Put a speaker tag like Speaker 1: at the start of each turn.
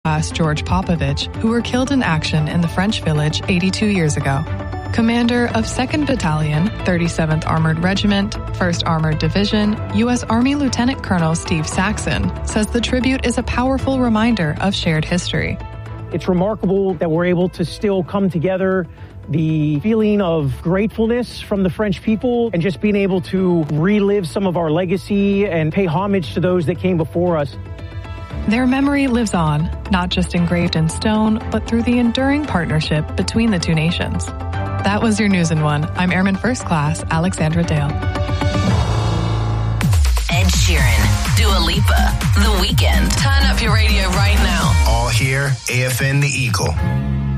Speaker 1: Class George Popovich, who were killed in action in the French village 82 years ago. Commander of 2nd Battalion, 37th Armored Regiment, 1st Armored Division, U.S. Army Lieutenant Colonel Steve Saxon says the tribute is a powerful reminder of shared history.
Speaker 2: It's remarkable that we're able to still come together. The feeling of gratefulness from the French people and just being able to relive some of our legacy and pay homage to those that came before us.
Speaker 1: Their memory lives on, not just engraved in stone, but through the enduring partnership between the two nations. That was your News in One. I'm Airman First Class Alexandra Dale.
Speaker 3: Ed Sheeran, Dua Lipa, The Weeknd. Turn up your radio right now.
Speaker 4: All here, AFN The Eagle.